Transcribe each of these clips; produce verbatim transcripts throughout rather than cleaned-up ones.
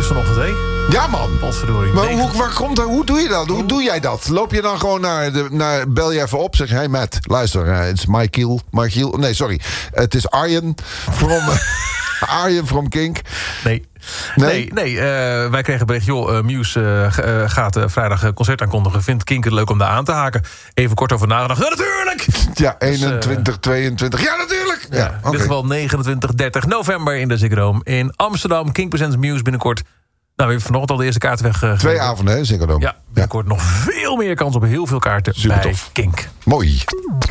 nieuws vanochtend, hè? Ja, man. Potverdorie. Maar hoe, waar komt dat? Hoe doe je dat? Hoe doe jij dat? Loop je dan gewoon naar, de, naar bel je even op, zeg hey Matt, luister, uh, het is Michiel, Michiel, nee sorry, het is Arjen from uh, Arjen from Kink. Nee. Nee, nee, nee uh, wij kregen bericht, joh, uh, Muse uh, gaat uh, vrijdag uh, concert aankondigen. Vindt Kink het leuk om daar aan te haken? Even kort over nagedacht. Ja, natuurlijk! Ja, eenentwintig, dus, uh, tweeëntwintig. Ja, natuurlijk! Ja, ja, in okay. dit geval negenentwintig, dertig november in de Ziggo Dome in Amsterdam. Kink Presents Muse binnenkort. Nou, we hebben vanochtend al de eerste kaarten weggegeven. Twee avonden, hè, Ziggo Dome. Ja, binnenkort ja. nog veel meer kans op heel veel kaarten super bij tof. Kink. Mooi.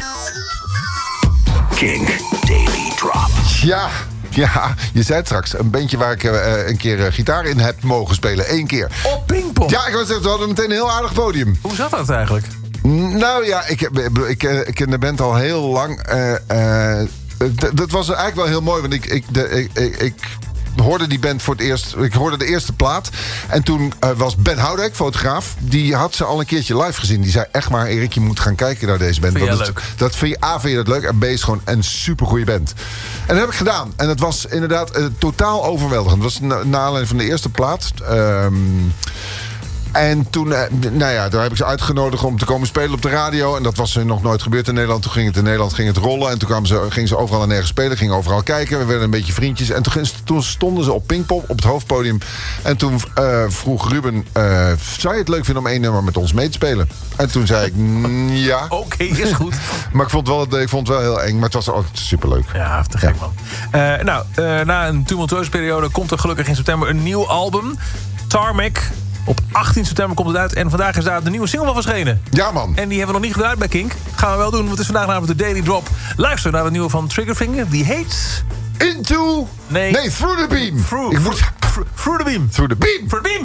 Kink Daily Drop. Ja... Ja, je zei het straks. Een bandje waar ik uh, een keer uh, gitaar in heb mogen spelen. Eén keer. Op Pinkpop? Ja, ik wou zeggen, we hadden meteen een heel aardig podium. Hoe zat dat eigenlijk? Nou ja, ik, ik, ik, ik ken de band al heel lang. Uh, uh, d- dat was eigenlijk wel heel mooi. Want ik, ik, de, ik, ik, ik hoorde die band voor het eerst. Ik hoorde de eerste plaat. En toen uh, was Ben Houdijk, fotograaf. Die had ze al een keertje live gezien. Die zei echt maar, Erik, je moet gaan kijken naar deze band. Vind jij dat leuk? Het, dat vind je, A, vind je dat leuk. En B, is gewoon een supergoeie band. En dat heb ik gedaan. En het was inderdaad uh, totaal overweldigend. Het was na, na aanleiding van de eerste plaat. Um, En toen, nou ja, daar heb ik ze uitgenodigd om te komen spelen op de radio. En dat was nog nooit gebeurd in Nederland. Toen ging het in Nederland ging het rollen. En toen kwamen ze, gingen ze overal en nergens spelen. Gingen overal kijken. We werden een beetje vriendjes. En toen, toen stonden ze op Pinkpop, op het hoofdpodium. En toen uh, vroeg Ruben, uh, zou je het leuk vinden om één nummer met ons mee te spelen? En toen zei ik, ja. Oké, okay, is goed. Maar ik vond, het wel, ik vond het wel heel eng. Maar het was ook superleuk. Ja, te gek, man. Uh, nou, uh, na een tumultueuze periode komt er gelukkig in september een nieuw album. Tarmac. Op achttien september komt het uit. En vandaag is daar de nieuwe single van verschenen. Ja, man. En die hebben we nog niet gedraaid bij Kink. Gaan we wel doen, want het is vandaag namelijk de Daily Drop. Luister naar de nieuwe van Triggerfinger. Die heet... Into... Nee. Nee, Through the Beam. Through, Ik moet... through the Beam. Through the Beam. Through the Beam.